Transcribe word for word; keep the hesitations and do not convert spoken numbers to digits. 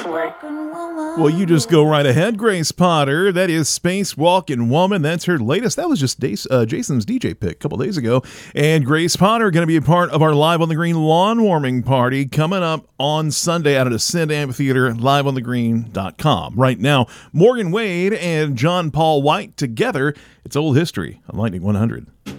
word. Well, you just go right ahead, Grace Potter. That is Spacewalking Woman. That's her latest. That was just Dace, uh, Jason's D J pick a couple days ago. And Grace Potter going to be a part of our Live on the Green lawn warming party coming up on Sunday out at Ascend Amphitheater, live on the green dot com. Right now, Morgan Wade and John Paul White together. It's old history on Lightning one hundred.